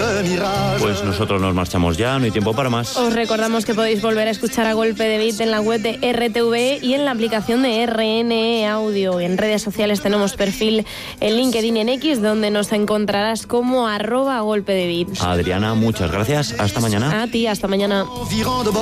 Pues nosotros nos marchamos ya, no hay tiempo para más. Os recordamos que podéis volver a escuchar A Golpe de Beat en la web de RTV y en la aplicación de RNE Audio. En redes sociales tenemos perfil en LinkedIn y en X, donde nos encontrarás como @golpedebeat. Adriana, muchas gracias. Hasta mañana. A ti, hasta mañana.